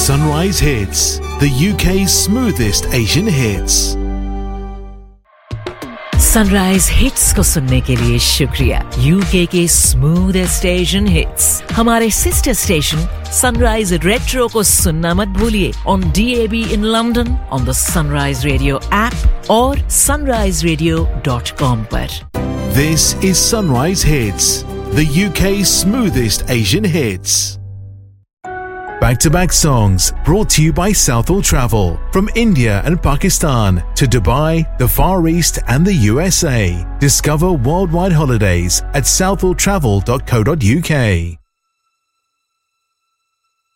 Sunrise Hits, the UK's smoothest Asian hits. Sunrise hits को सुनने के लिए शुक्रिया। यूके के स्मूथेस्ट एशियन हिट्स हमारे सिस्टर स्टेशन सनराइज रेट्रो को सुनना मत भूलिए on DAB in London, on the sunrise radio app और sunriseradio.com पर। This is Sunrise Hits, the UK's smoothest Asian hits. Back-to-back songs brought to you by Southall Travel. From India and Pakistan to Dubai, the Far East and the USA. Discover worldwide holidays at southalltravel.co.uk.